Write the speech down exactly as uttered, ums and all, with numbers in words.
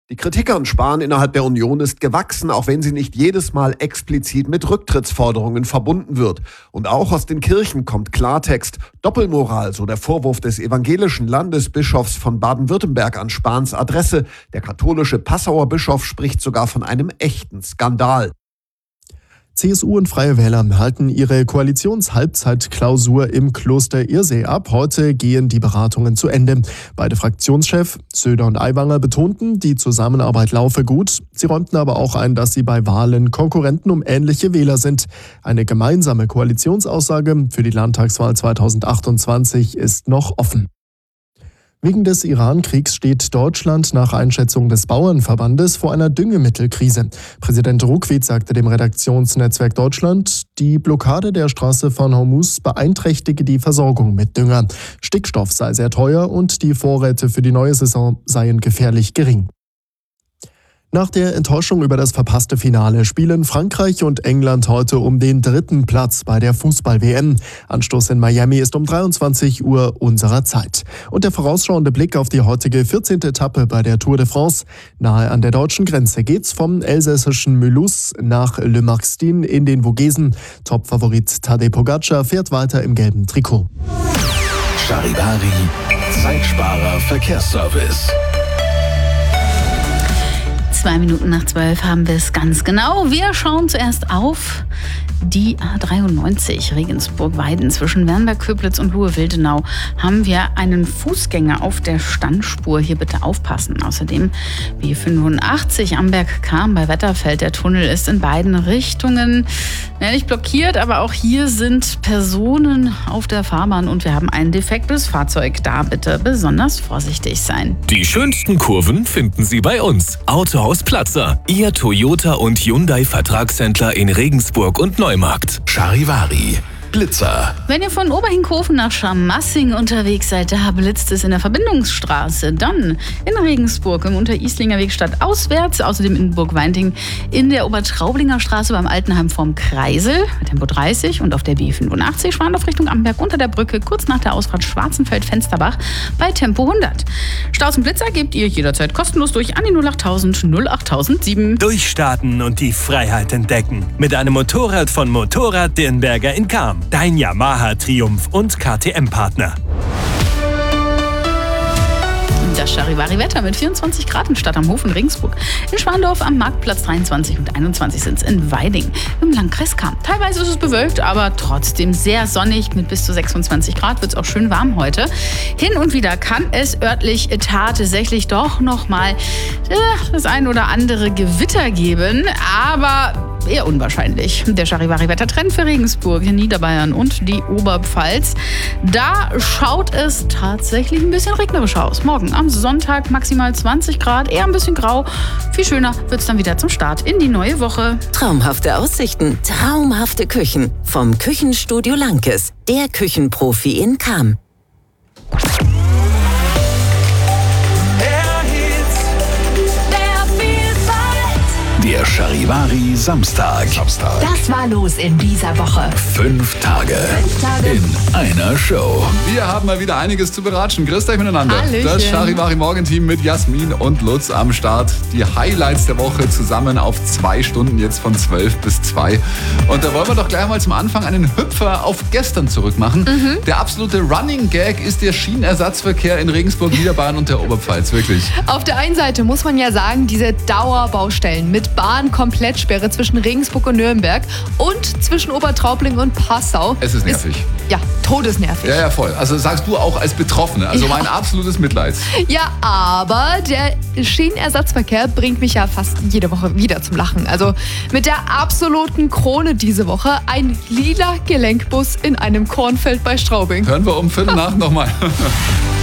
Die Kritik an Spahn innerhalb der Union ist gewachsen, auch wenn sie nicht jedes Mal explizit mit Rücktrittsforderungen verbunden wird. Und auch aus den Kirchen kommt Klartext. Doppelmoral, so der Vorwurf des evangelischen Landesbischofs von Baden-Württemberg an Spahns Adresse. Der katholische Passauer Bischof spricht sogar von einem echten Skandal. C S U und Freie Wähler halten ihre Koalitionshalbzeitklausur im Kloster Irsee ab. Heute gehen die Beratungen zu Ende. Beide Fraktionschefs, Söder und Aiwanger, betonten, die Zusammenarbeit laufe gut. Sie räumten aber auch ein, dass sie bei Wahlen Konkurrenten um ähnliche Wähler sind. Eine gemeinsame Koalitionsaussage für die Landtagswahl zweitausendachtundzwanzig ist noch offen. Wegen des Iran-Kriegs steht Deutschland nach Einschätzung des Bauernverbandes vor einer Düngemittelkrise. Präsident Ruckwied sagte dem Redaktionsnetzwerk Deutschland, die Blockade der Straße von Hormuz beeinträchtige die Versorgung mit Dünger. Stickstoff sei sehr teuer und die Vorräte für die neue Saison seien gefährlich gering. Nach der Enttäuschung über das verpasste Finale spielen Frankreich und England heute um den dritten Platz bei der Fußball-W M. Anstoß in Miami ist um dreiundzwanzig Uhr unserer Zeit. Und der vorausschauende Blick auf die heutige vierzehnte Etappe bei der Tour de France. Nahe an der deutschen Grenze geht's vom elsässischen Mulhouse nach Le Marxtin in den Vogesen. Topfavorit Tadej Pogacar fährt weiter im gelben Trikot. Charivari, Zeitsparer Verkehrsservice. Zwei Minuten nach zwölf haben wir es ganz genau. Wir schauen zuerst auf die A dreiundneunzig Regensburg-Weiden. Zwischen Wernberg-Köblitz und Luhe-Wildenau haben wir einen Fußgänger auf der Standspur. Hier bitte aufpassen. Außerdem B fünfundachtzig Amberg-Cham bei Wetterfeld. Der Tunnel ist in beiden Richtungen ja, nicht blockiert, aber auch hier sind Personen auf der Fahrbahn und wir haben ein defektes Fahrzeug. Da bitte besonders vorsichtig sein. Die schönsten Kurven finden Sie bei uns. Autohaus Platzer, Ihr Toyota und Hyundai Vertragshändler in Regensburg und Neumarkt. Charivari, Blitzer. Wenn ihr von Oberhinkhofen nach Scharmassing unterwegs seid, da blitzt es in der Verbindungsstraße. Dann in Regensburg im Unterieslinger Weg stadtauswärts, außerdem in Burgweinting in der Obertraublinger Straße beim Altenheim vorm Kreisel mit Tempo dreißig und auf der B fünfundachtzig Schwandorf Richtung Amberg unter der Brücke kurz nach der Ausfahrt Schwarzenfeld-Fensterbach bei Tempo hundert. Staus und Blitzer gebt ihr jederzeit kostenlos durch an die null achttausend null achttausendsieben. Durchstarten und die Freiheit entdecken. Mit einem Motorrad von Motorrad Dirnberger in Cham. Dein Yamaha Triumph und K T M-Partner. Das Charivari-Wetter mit vierundzwanzig Grad in Stadt am Hof in Regensburg. In Schwandorf am Marktplatz dreiundzwanzig und einundzwanzig sind es in Weiding im Landkreis Cham. Teilweise ist es bewölkt, aber trotzdem sehr sonnig. Mit bis zu sechsundzwanzig Grad wird es auch schön warm heute. Hin und wieder kann es örtlich tatsächlich doch noch mal äh, das ein oder andere Gewitter geben, aber eher unwahrscheinlich. Der Charivari-Wettertrend für Regensburg, Niederbayern und die Oberpfalz. Da schaut es tatsächlich ein bisschen regnerisch aus. Morgen am Sonntag maximal zwanzig Grad, eher ein bisschen grau. Viel schöner wird es dann wieder zum Start in die neue Woche. Traumhafte Aussichten, traumhafte Küchen. Vom Küchenstudio Lankes, der Küchenprofi in Cham. Der Charivari Samstag. Samstag. Das war los in dieser Woche. Fünf Tage, Fünf Tage in einer Show. Wir haben mal wieder einiges zu beratschen. Grüßt euch miteinander. Hallöchen. Das Charivari Morgenteam mit Jasmin und Lutz am Start. Die Highlights der Woche zusammen auf zwei Stunden, jetzt von zwölf bis zwei. Und da wollen wir doch gleich mal zum Anfang einen Hüpfer auf gestern zurückmachen. Mhm. Der absolute Running Gag ist der Schienenersatzverkehr in Regensburg, Niederbayern und der Oberpfalz. Wirklich. Auf der einen Seite muss man ja sagen, diese Dauerbaustellen mit Bahn-Komplettsperre zwischen Regensburg und Nürnberg und zwischen Obertraubling und Passau. Es ist nervig. Ist, ja, todesnervig. Ja, ja, voll. Also sagst du auch als Betroffene. Also ja. Mein absolutes Mitleid. Ja, aber der Schienenersatzverkehr bringt mich ja fast jede Woche wieder zum Lachen. Also mit der absoluten Krone diese Woche ein lila Gelenkbus in einem Kornfeld bei Straubing. Hören wir um Viertel nach nochmal.